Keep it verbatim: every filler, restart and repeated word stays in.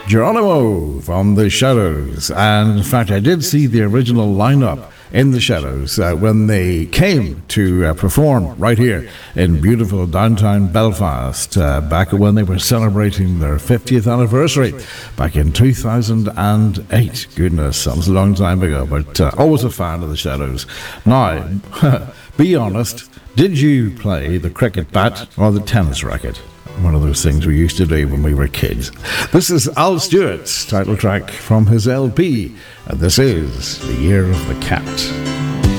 Geronimo from The Shadows. And in fact, I did see the original lineup in The Shadows uh, when they came to uh, perform right here in beautiful downtown Belfast uh, back when they were celebrating their fiftieth anniversary back in two thousand eight. Goodness, that was a long time ago, but uh, always a fan of The Shadows. Now, be honest, did you play the cricket bat or the tennis racket? One of those things we used to do when we were kids. This is Al Stewart's title track from his L P, and this is The Year of the Cat.